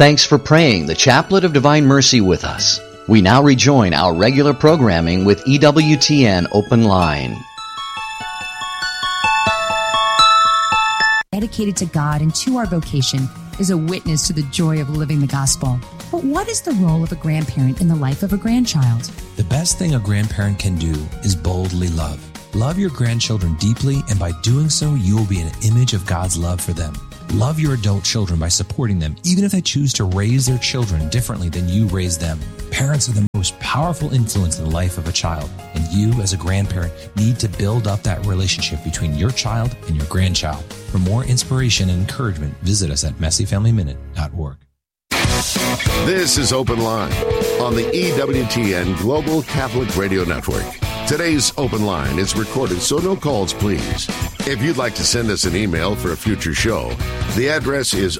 Thanks for praying the Chaplet of Divine Mercy with us. We now rejoin our regular programming with EWTN Open Line. Dedicated to God and to our vocation is a witness to the joy of living the gospel. But what is the role of a grandparent in the life of a grandchild? The best thing a grandparent can do is boldly love. Love your grandchildren deeply, and by doing so, you will be an image of God's love for them. Love your adult children by supporting them, even if they choose to raise their children differently than you raised them. Parents are the most powerful influence in the life of a child, and you, as a grandparent, need to build up that relationship between your child and your grandchild. For more inspiration and encouragement, visit us at messyfamilyminute.org. This is Open Line on the EWTN Global Catholic Radio Network. Today's Open Line is recorded, so no calls, please. If you'd like to send us an email for a future show, the address is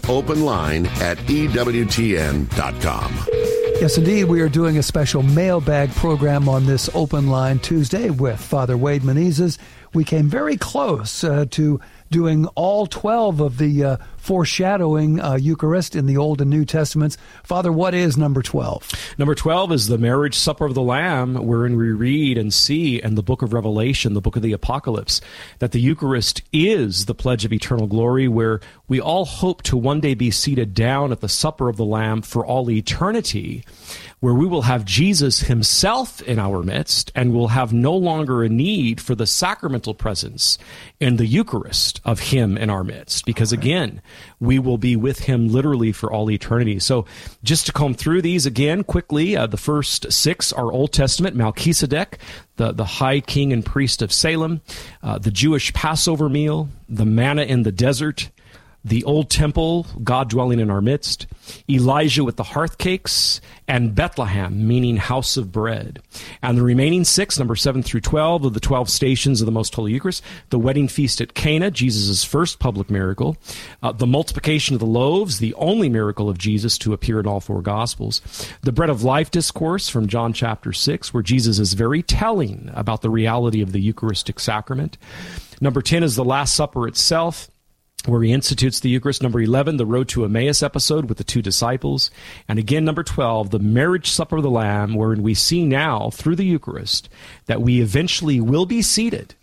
openline@ewtn.com. Yes, indeed, we are doing a special mailbag program on this Open Line Tuesday with Father Wade Menezes. We came very close to doing all 12 of the foreshadowing Eucharist in the Old and New Testaments. Father, what is number 12? Number 12 is the marriage supper of the Lamb, wherein we read and see in the book of Revelation, the book of the Apocalypse, that the Eucharist is the pledge of eternal glory, where we all hope to one day be seated down at the supper of the Lamb for all eternity, where we will have Jesus himself in our midst and will have no longer a need for the sacramental presence in the Eucharist of him in our midst. Because again, we will be with him literally for all eternity. So just to comb through these again quickly, the first 6 are Old Testament: Melchizedek, the high king and priest of Salem, the Jewish Passover meal, the manna in the desert, the old temple, God dwelling in our midst, Elijah with the hearth cakes, and Bethlehem, meaning house of bread. And the remaining 6, number 7 through 12, of the 12 stations of the Most Holy Eucharist: the wedding feast at Cana, Jesus' first public miracle, the multiplication of the loaves, the only miracle of Jesus to appear in all 4 Gospels, the bread of life discourse from John chapter 6, where Jesus is very telling about the reality of the Eucharistic sacrament. Number 10 is the Last Supper itself, where he institutes the Eucharist. Number 11, the Road to Emmaus episode with the 2 disciples. And again, number 12, the marriage supper of the Lamb, wherein we see now through the Eucharist that we eventually will be seated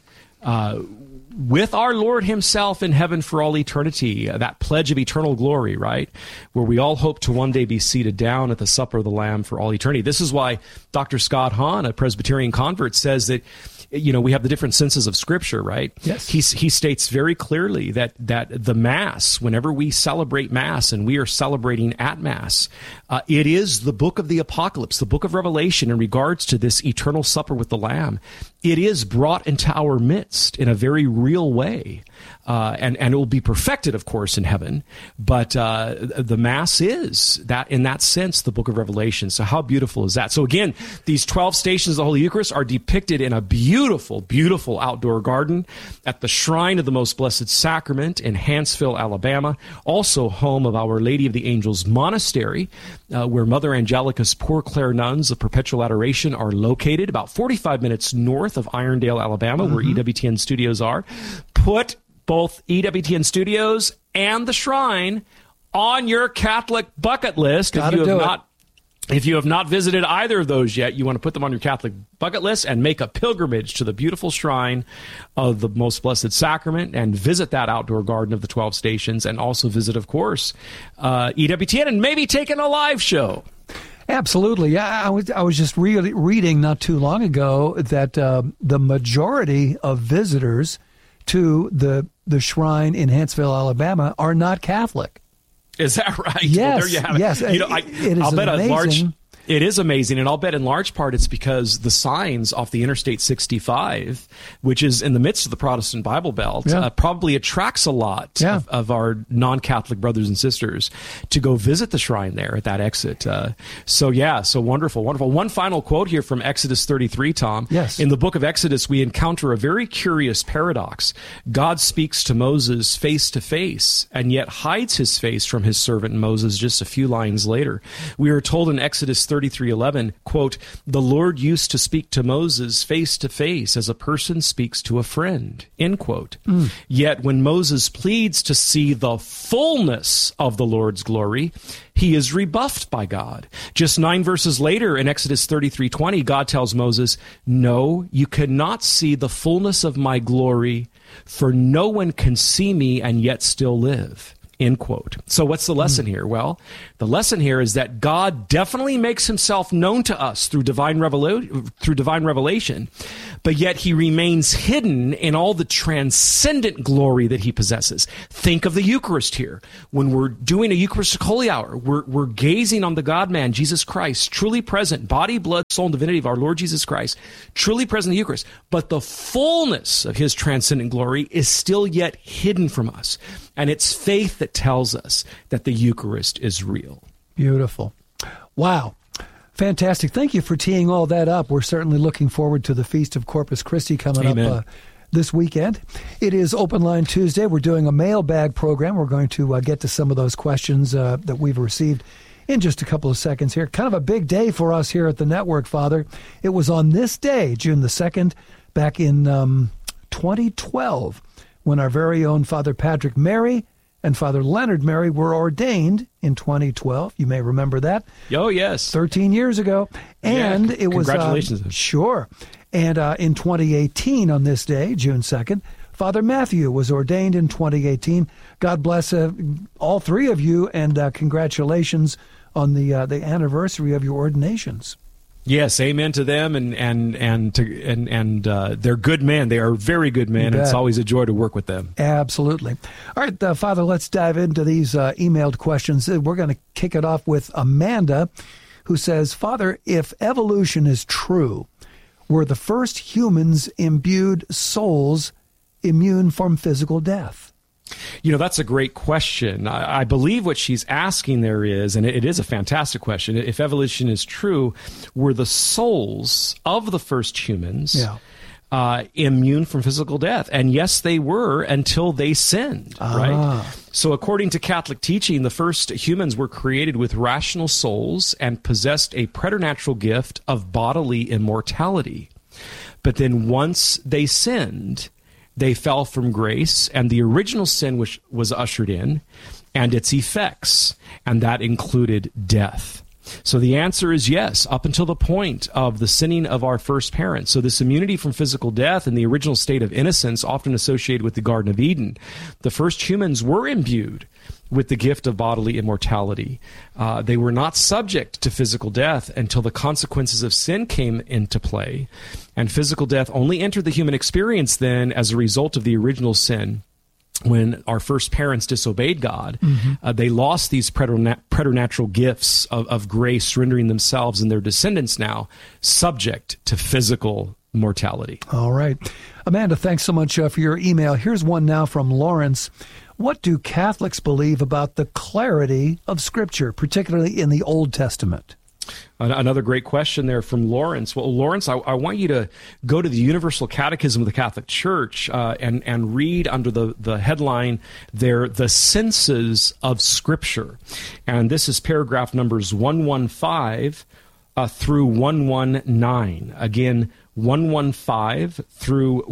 with our Lord himself in heaven for all eternity, that pledge of eternal glory, right? Where we all hope to one day be seated down at the supper of the Lamb for all eternity. This is why Dr. Scott Hahn, a Presbyterian convert, says that, you know, we have the different senses of Scripture, right? Yes. He states very clearly that the Mass, whenever we celebrate Mass, and we are celebrating at Mass, it is the book of the Apocalypse, the book of Revelation in regards to this eternal supper with the Lamb. It is brought into our midst in a very real way. And it will be perfected, of course, in heaven. But the Mass is, that in that sense, the book of Revelation. So how beautiful is that? So again, these 12 stations of the Holy Eucharist are depicted in a beautiful, beautiful outdoor garden at the Shrine of the Most Blessed Sacrament in Hanceville, Alabama, also home of Our Lady of the Angels Monastery, where Mother Angelica's Poor Clare nuns of Perpetual Adoration are located, about 45 minutes north of Irondale, Alabama, where EWTN studios are. Put both EWTN studios and the Shrine on your Catholic bucket list. If you have not visited either of those yet, you want to put them on your Catholic bucket list and make a pilgrimage to the beautiful Shrine of the Most Blessed Sacrament and visit that outdoor garden of the 12 stations, and also visit, of course, EWTN and maybe take in a live show. Absolutely. Yeah, I was just reading not too long ago that the majority of visitors to the Shrine in Hanceville, Alabama, are not Catholic. Is that right? Yes. Well, there you have it. Yes. You know, I'll bet amazing. It is amazing, and I'll bet in large part it's because the signs off the Interstate 65, which is in the midst of the Protestant Bible Belt, probably attracts a lot of our non-Catholic brothers and sisters to go visit the shrine there at that exit. So wonderful, wonderful. One final quote here from Exodus 33, Tom. Yes. In the book of Exodus, we encounter a very curious paradox. God speaks to Moses face to face, and yet hides his face from his servant Moses just a few lines later. We are told in Exodus 33:11, quote, "The Lord used to speak to Moses face to face as a person speaks to a friend," end quote. Yet when Moses pleads to see the fullness of the Lord's glory, he is rebuffed by God. Just 9 verses later in Exodus 33:20, God tells Moses, "No, you cannot see the fullness of my glory, for no one can see me and yet still live." End quote. So what's the lesson here? Well, the lesson here is that God definitely makes himself known to us through divine revelation, but yet he remains hidden in all the transcendent glory that he possesses. Think of the Eucharist here. When we're doing a Eucharistic Holy Hour, we're gazing on the God-man, Jesus Christ, truly present, body, blood, soul, and divinity of our Lord Jesus Christ, truly present in the Eucharist. But the fullness of his transcendent glory is still yet hidden from us. And it's faith that tells us that the Eucharist is real. Beautiful. Wow. Fantastic. Thank you for teeing all that up. We're certainly looking forward to the Feast of Corpus Christi coming up this weekend. It is Open Line Tuesday. We're doing a mailbag program. We're going to get to some of those questions that we've received in just a couple of seconds here. Kind of a big day for us here at the network, Father. It was on this day, June the 2nd, back in 2012, when our very own Father Patrick Mary and Father Leonard Mary were ordained in 2012. You may remember that. Oh, yes. 13 years ago. And it was... Congratulations. Sure. And in 2018, on this day, June 2nd, Father Matthew was ordained in 2018. God bless all three of you, and congratulations on the anniversary of your ordinations. Yes, amen to them, and they're good men. They are very good men. It's always a joy to work with them. Absolutely. All right, Father, let's dive into these emailed questions. We're going to kick it off with Amanda, who says, Father, if evolution is true, were the first humans imbued souls immune from physical death? You know, that's a great question. I believe what she's asking there is, and it is a fantastic question, if evolution is true, were the souls of the first humans immune from physical death? And yes, they were until they sinned, right? So according to Catholic teaching, the first humans were created with rational souls and possessed a preternatural gift of bodily immortality. But then once they sinned, they fell from grace, and the original sin which was ushered in, and its effects, and that included death. So the answer is yes, up until the point of the sinning of our first parents. So this immunity from physical death and the original state of innocence, often associated with the Garden of Eden, the first humans were imbued with the gift of bodily immortality. They were not subject to physical death until the consequences of sin came into play. And physical death only entered the human experience then as a result of the original sin. When our first parents disobeyed God, they lost these preternatural gifts of grace, rendering themselves and their descendants now subject to physical mortality. All right. Amanda, thanks so much for your email. Here's one now from Lawrence. What do Catholics believe about the clarity of Scripture, particularly in the Old Testament? Another great question there from Lawrence. Well, Lawrence, I want you to go to the Universal Catechism of the Catholic Church and read under the headline there, The Senses of Scripture. And this is paragraph numbers 115 through 119. Again, 115 through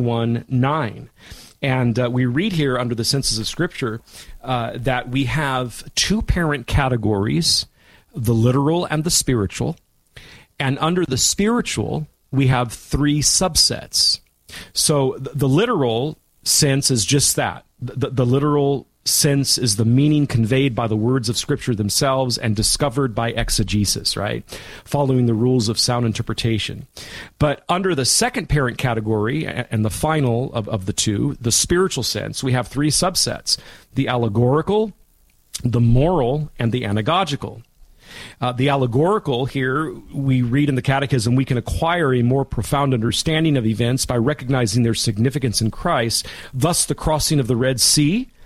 119. And we read here under the Senses of Scripture that we have two parent categories, the literal and the spiritual. And under the spiritual, we have three subsets. So the literal sense is just that. The literal sense is the meaning conveyed by the words of Scripture themselves and discovered by exegesis, right? Following the rules of sound interpretation. But under the second parent category, and the final of the two, the spiritual sense, we have three subsets: the allegorical, the moral, and the anagogical. The allegorical here, we read in the Catechism, we can acquire a more profound understanding of events by recognizing their significance in Christ. Thus, the crossing of the Red Sea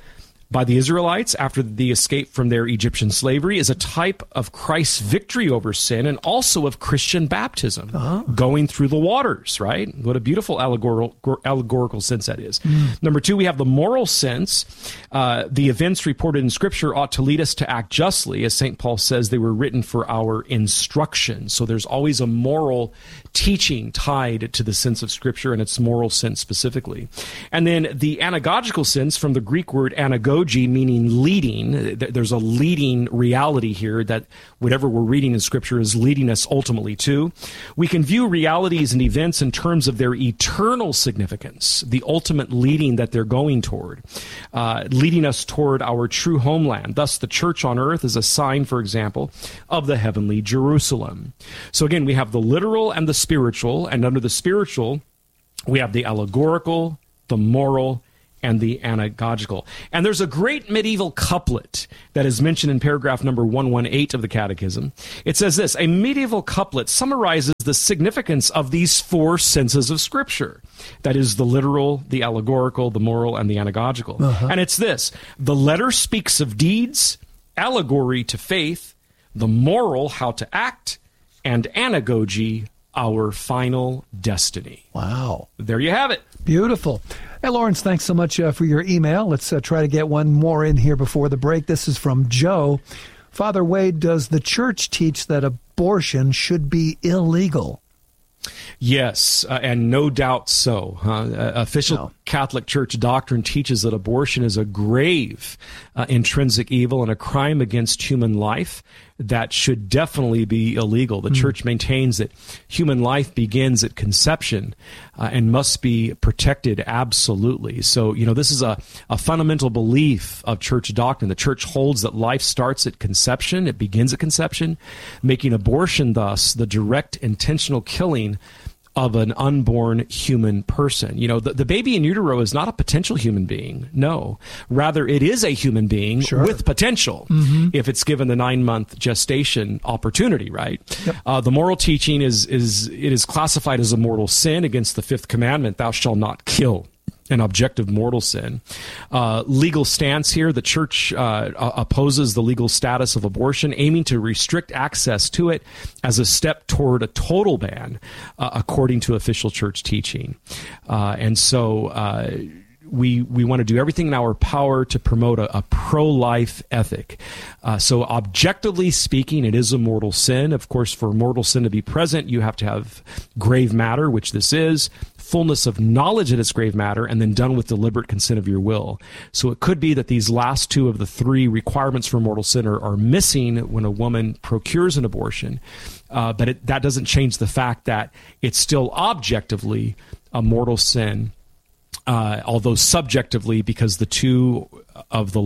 by the Israelites after the escape from their Egyptian slavery is a type of Christ's victory over sin and also of Christian baptism, going through the waters, right? What a beautiful allegorical sense that is. Number two, we have the moral sense. The events reported in Scripture ought to lead us to act justly. As St. Paul says, they were written for our instruction. So there's always a moral teaching tied to the sense of Scripture and its moral sense specifically. And then the anagogical sense, from the Greek word anagogy, meaning leading. There's a leading reality here that whatever we're reading in Scripture is leading us ultimately to. We can view realities and events in terms of their eternal significance, the ultimate leading that they're going toward, leading us toward our true homeland. Thus, the church on earth is a sign, for example, of the heavenly Jerusalem. So again, we have the literal and the spiritual, and under the spiritual, we have the allegorical, the moral, and the anagogical. And there's a great medieval couplet that is mentioned in paragraph number 118 of the Catechism. It says this: a medieval couplet summarizes the significance of these four senses of Scripture. That is the literal, the allegorical, the moral, and the anagogical. And it's this: the letter speaks of deeds, allegory to faith, the moral, how to act, and anagogy, our final destiny. Wow. There you have it. Beautiful. Hey, Lawrence, thanks so much for your email. Let's try to get one more in here before the break. This is from Joe. Father Wade, does the church teach that abortion should be illegal? Yes, and no doubt so. Official Catholic Church doctrine teaches that abortion is a grave intrinsic evil and a crime against human life that should definitely be illegal. The Church maintains that human life begins at conception and must be protected absolutely. So, this is a fundamental belief of Church doctrine. The Church holds that life starts at conception, it begins at conception, making abortion thus the direct intentional killing of an unborn human person. The baby in utero is not a potential human being. No. Rather, it is a human being with potential if it's given the 9-month gestation opportunity, right? Yep. The moral teaching is classified as a mortal sin against the fifth commandment, thou shalt not kill. An objective mortal sin. Legal stance here, the Church opposes the legal status of abortion, aiming to restrict access to it as a step toward a total ban, according to official Church teaching. And so we want to do everything in our power to promote a pro-life ethic. So objectively speaking, it is a mortal sin. Of course, for mortal sin to be present, you have to have grave matter, which this is, fullness of knowledge that it's grave matter, and then done with deliberate consent of your will. So it could be that these last two of the three requirements for mortal sin are missing when a woman procures an abortion. But that doesn't change the fact that it's still objectively a mortal sin, although subjectively, because the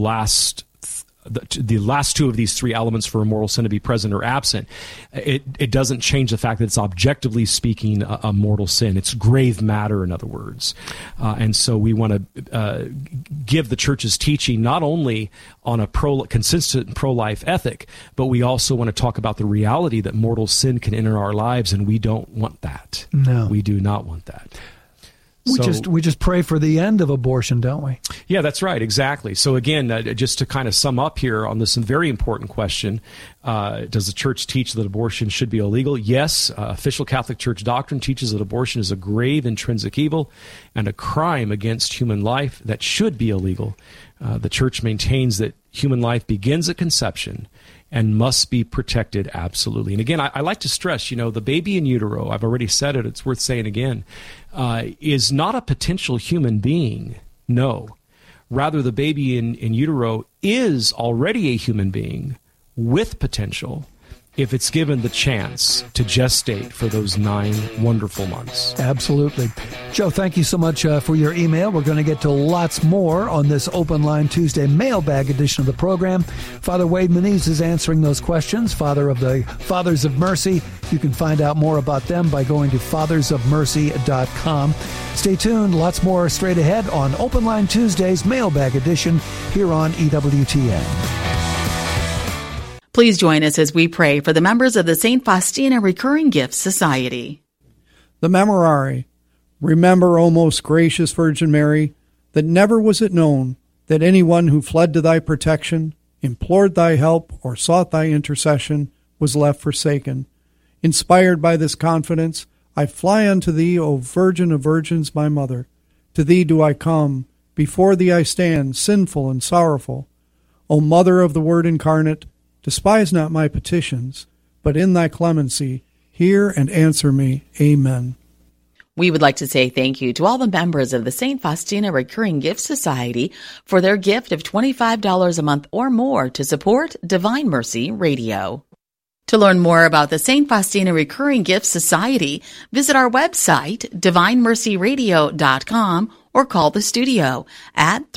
last two of these three elements for a mortal sin to be present or absent, it doesn't change the fact that it's objectively speaking a mortal sin. It's grave matter, in other words. And so we want to give the Church's teaching not only on a consistent pro-life ethic, but we also want to talk about the reality that mortal sin can enter our lives, and we don't want that. No. We do not want that. We just pray for the end of abortion, don't we? Yeah, that's right. Exactly. So again, just to kind of sum up here on this very important question, does the Church teach that abortion should be illegal? Yes. Official Catholic Church doctrine teaches that abortion is a grave intrinsic evil and a crime against human life that should be illegal. The Church maintains that human life begins at conception and must be protected absolutely. And again, I like to stress, the baby in utero, I've already said it, it's worth saying again, is not a potential human being. No. Rather, the baby in utero is already a human being with potential if it's given the chance to gestate for those 9 wonderful months. Absolutely. Joe, thank you so much for your email. We're going to get to lots more on this Open Line Tuesday mailbag edition of the program. Father Wade Menezes is answering those questions, father of the Fathers of Mercy. You can find out more about them by going to fathersofmercy.com. Stay tuned. Lots more straight ahead on Open Line Tuesday's mailbag edition here on EWTN. Please join us as we pray for the members of the St. Faustina Recurring Gifts Society. The Memorare. Remember, O most gracious Virgin Mary, that never was it known that anyone who fled to thy protection, implored thy help, or sought thy intercession was left forsaken. Inspired by this confidence, I fly unto thee, O Virgin of Virgins, my mother. To thee do I come, before thee I stand, sinful and sorrowful. O Mother of the Word incarnate, despise not my petitions, but in thy clemency hear and answer me. Amen. We would like to say thank you to all the members of the St. Faustina Recurring Gift Society for their gift of $25 a month or more to support Divine Mercy Radio. To learn more about the St. Faustina Recurring Gift Society, visit our website, divinemercyradio.com, or call the studio at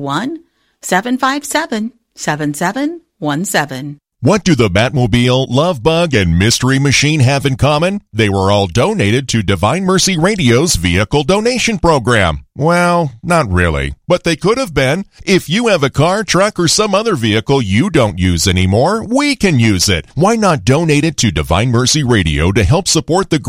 321-757-7717. What do the Batmobile, Love Bug, and Mystery Machine have in common? They were all donated to Divine Mercy Radio's vehicle donation program. Well, not really, but they could have been. If you have a car, truck, or some other vehicle you don't use anymore, we can use it. Why not donate it to Divine Mercy Radio to help support the